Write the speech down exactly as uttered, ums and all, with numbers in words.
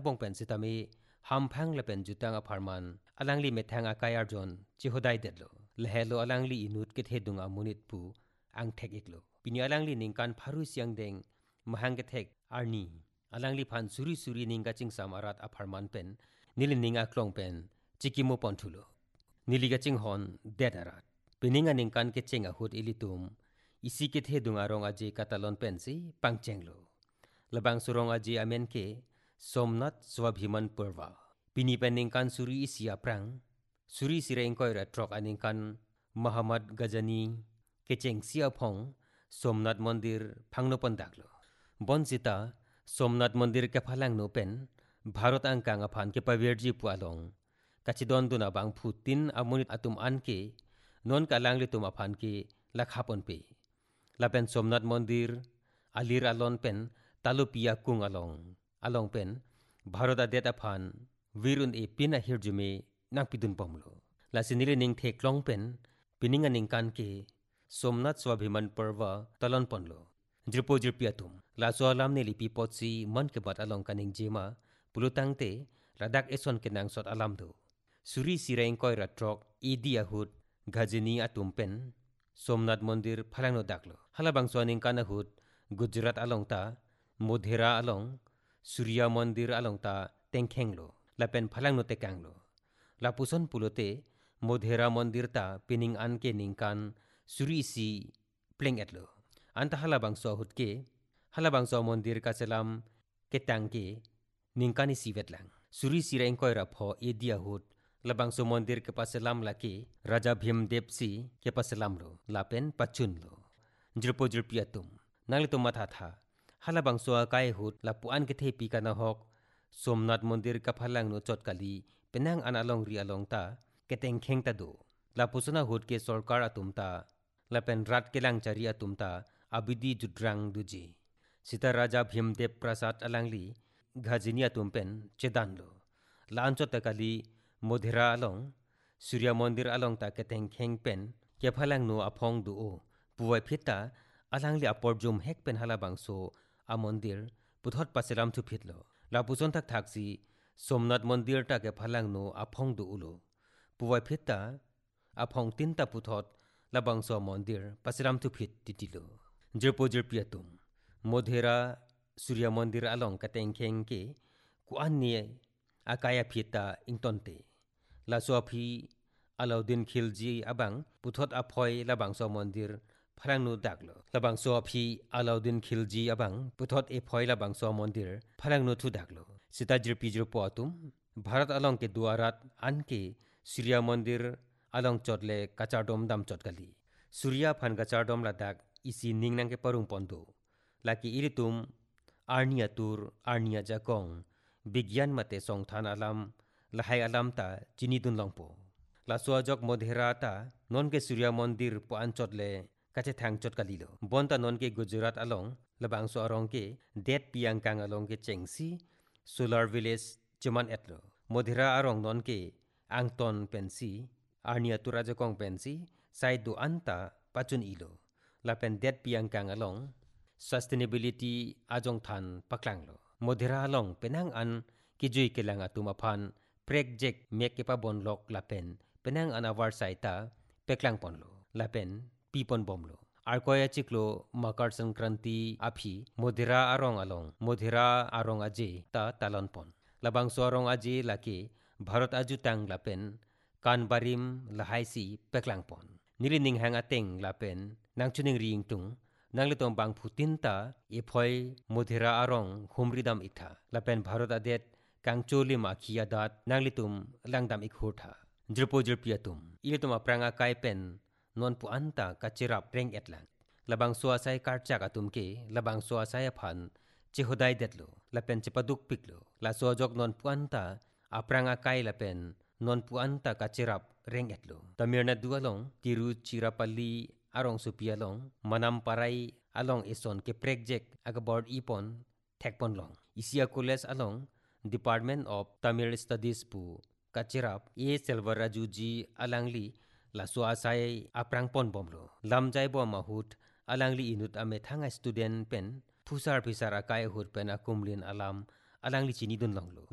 บงเป็นสิตามีหัมพังละเป็นจุตังอพาร์มันอลังลีเมทังอากายอาร์จอนจิโฮไดเด็ดโลละเฮโลอลังลีอินุดเกเทดุงอามุนิตปูอังเทกอีกโลปิญญาอลังลีนิงกันพารุเสียงเดงมหังเกเทกอาร์นีอลังลีพันสุริสุรินิงกะจิงสามอารัตอพาร์มันเป็นนิลินิงอาคลองเป็นจิกิโมปอนทุโลนิลิกะจิงฮอนเด็ดอารัตปินิงานิงกันเกจิงอาหุดอิลิตุมอิสิเกเทดุงอารองอาเจกาตาลอนเป็นสิปังเจงโลlabang surong aji amen ke somnath swabhiman purva pini pening kan suri isia prang suri sireng koi ra trok aning kan Muhammad Gajani kecheng sia phong somnath mandir phangno pandaklo bonjita somnath mandir ke phalang no pen bharat angkang aphan ke paverji pualong kachidon duna bang phutin amunit atum anke non kalang le tum aphan ke lakhapon pe lapen somnath mandir alir alon pen talupia kung along along pen bharota deta phan virun e pina hirjume nang pidun pomlo la sinile ning the klong pen pininga ning kan ke somnath swabhiman parva talon ponlo jirpo jirpiatum la solam ne lipi potsi man ke bat along kaning jema pulutang te radak eson ke nang sot alam do suri sireng koi ratrok idi ahut gajini atum pen somnath mandir phalangno daklo halabang soning kan ahut gujarat along ta modhera along surya mandir along ta tengkhenglo lapen phalang no tekanglo lapuson pulote modhera mandir ta pining an ke ningkan suri si pleng etlo anta halabang so hutke halabang so mandir ka selam ketangke ningkani sivetlang suri sireng koira pho edia hut labang so mandir ke paselam lake raja bhim dev si ke paselam lo lapen pachun lo jirpo jirpiatum nangli to matha tha halabang so kai hut lapuan ke thepi kana hok somnath mandir ka phalang no chotkali penang analong ri along ta keteng kheng ta do lapusuna hut ke sarkar atum ta lapen rat kelang chari atum ta abidi judrang duji sita raja bhimdev prasad alangli ghajini atum pen chedan lo lancho takali modhera along surya mandir along ta keteng kheng pen ke phalang no aphong du o puwai phita alangli aporjum hek pen halabang so a mandir puthot paselam thu phitlo lapuson thak thaksi somnath mandir ta ke phalang no aphong du ulo puwai phita aphong tinta puthot labang so mandir paselam thu phit titilo jirpo jirpiatum modhera surya mandir along kateng kheng ke kuan ni akaya phita ingtonte la sofi Alauddin Khilji abang puthot aphoi labang so mandir phalang nu daklo labang so phi Alauddin Khilji abang puthot e phoi labang so mandir phalang nu thu daklo sita jirpi jirpo atum bharat along ke duarat an ke surya mandir along chotle kachardom dam chotkali surya phan kachardom ladak isi ningnang ke parung pondo laki iritum arnia tur arnia jakong bigyan mate songthan alam lahai alam ta chini dun longpo la suajok modhera ta non ke surya mandir po an chotle kache thang chot kalilo bonta non ke gujarat along labang so arong ke det piang kang along ke chengsi solar village chuman etlo modhera arong non ke angton pensi arnia turaja kong pensi sai du anta pachun ilo lapen det piang kang along sustainability ajong than paklanglo modhera along penang an kijui kelang atuma phan project mek ke pa bon lok lapen penang an awar saita peklang ponlo lapen pipon bomlo arkoya chiklo makar sankranti aphi modhera arong along modhera arong aje ta talon pon labang so arong aje lake bharat aju tang lapen kanbarim lahaisi peklang pon nilining hang ateng lapen nangchuning ring tung nanglitong bang phutinta ephoi modhera arong humridam itha lapen bharat adet kangcholi makhia dat nanglitum langdam ikhurtha jirpo jirpiatum ilitum apranga kai pen non pu anta kachirap reng etlang labang suasai karchak atum ke labang suasai phan chehodai detlo lapen chepaduk piklo la sojok non pu anta apranga kai lapen non pu anta kachirap reng etlo tamirna dualong tiruchirappalli arong supialong manamparai along ison ke project agabord ipon thekpon long isia college along department of tamil studies pu kachirap e selvaraju alangli la suasai aprang pon bomlo lamjai bo mahut alangli inut ame thanga student pen phusar phisar akai hut pen akumlin alam alangli chini dun longlo